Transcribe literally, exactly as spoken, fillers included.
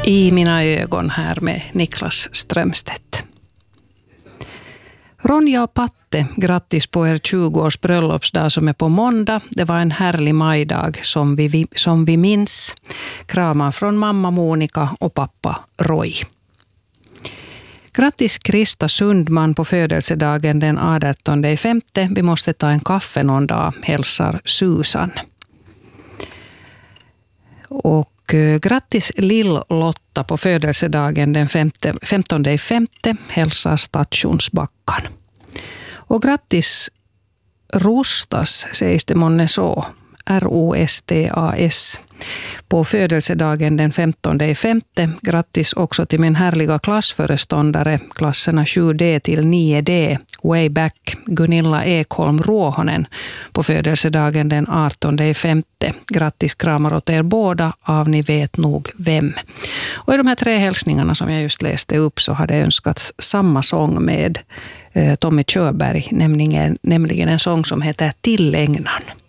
I mina ögon här med Niklas Strömstedt. Ronja och Patte, grattis på er tjugo-års bröllopsdag som är på måndag. Det var en härlig majdag som vi, som vi minns. Kramar från mamma Monica och pappa Roy. Grattis Krista Sundman på födelsedagen den artonde femte. Vi måste ta en kaffe någon dag, hälsar Susan. Och grattis Lill-Lotta på födelsedagen den femtonde femte, hälsar Stationsbackan. Och grattis Rostas, sägs det månne så, R O S T A S, på födelsedagen den femtonde femte. Grattis också till min härliga klassföreståndare, klasserna sju D till nio D, way back, Gunilla Ekholm Råhonen, på födelsedagen den artonde femte. Grattis kramar åt er båda av ni vet nog vem. Och i de här tre hälsningarna som jag just läste upp så hade önskats samma sång med eh, Tommy Körberg, nämligen, nämligen en sång som heter Tillägnan.